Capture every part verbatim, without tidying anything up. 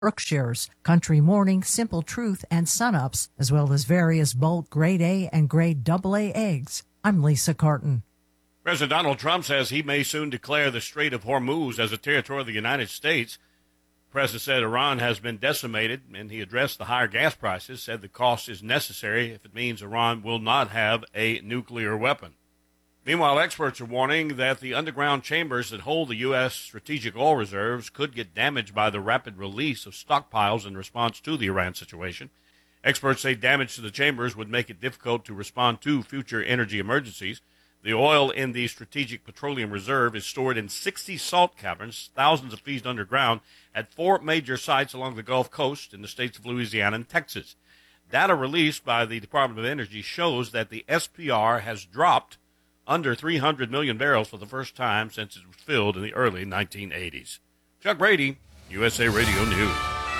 Berkshire's, Country Morning, Simple Truth, and Sunups, as well as various bulk Grade A and Grade double A eggs. I'm Lisa Carton. President Donald Trump says he may soon declare the Strait of Hormuz as a territory of the United States. The president said Iran has been decimated, and he addressed the higher gas prices, said the cost is necessary if it means Iran will not have a nuclear weapon. Meanwhile, experts are warning that the underground chambers that hold the U S strategic oil reserves could get damaged by the rapid release of stockpiles in response to the Iran situation. Experts say damage to the chambers would make it difficult to respond to future energy emergencies. The oil in the Strategic Petroleum Reserve is stored in sixty salt caverns, thousands of feet underground, at four major sites along the Gulf Coast in the states of Louisiana and Texas. Data released by the Department of Energy shows that the S P R has dropped under three hundred million barrels for the first time since it was filled in the early nineteen eighties. Chuck Brady, U S A Radio News.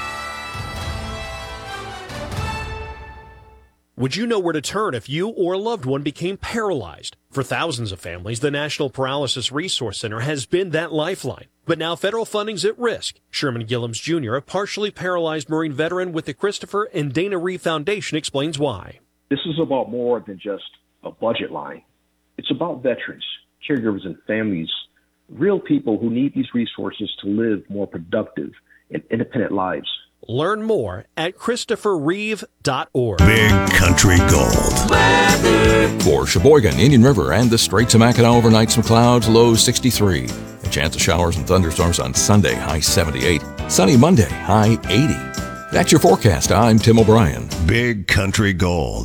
Would you know where to turn if you or a loved one became paralyzed? For thousands of families, the National Paralysis Resource Center has been that lifeline. But now federal funding's at risk. Sherman Gillums Junior, a partially paralyzed Marine veteran with the Christopher and Dana Reeve Foundation, explains why. This is about more than just a budget line. It's about veterans, caregivers, and families, real people who need these resources to live more productive and independent lives. Learn more at christopher reeve dot org. Big Country Gold. For Sheboygan, Indian River, and the Straits of Mackinac, overnight some clouds, low sixty-three. A chance of showers and thunderstorms on Sunday, high seventy-eight. Sunny Monday, high eighty. That's your forecast. I'm Tim O'Brien. Big Country Gold.